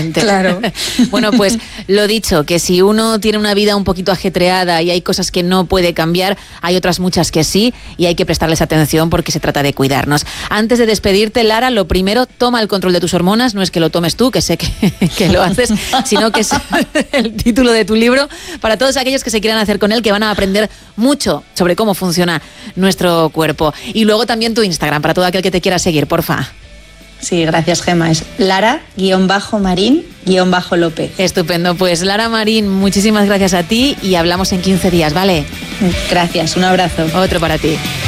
Efectivamente. Claro. Bueno, pues lo dicho, que si uno tiene una vida un poquito ajetreada y hay cosas que no puede cambiar, hay otras muchas que sí, y hay que prestarles atención porque se trata de cuidarnos. Antes de despedirte, Lara, lo primero, toma el control de tus hormonas. No es que lo tomes tú, que sé que lo haces, sino que es el título de tu libro para todos aquellos que se quieran hacer con él, que van a aprender mucho sobre cómo funciona nuestro cuerpo. Y luego también tu Instagram, para todo aquel que te quiera seguir, porfa. Sí, gracias, Gemma. Es Lara-Marín-López. Estupendo. Pues Lara Marín, muchísimas gracias a ti y hablamos en 15 días, ¿vale? Gracias, un abrazo. Otro para ti.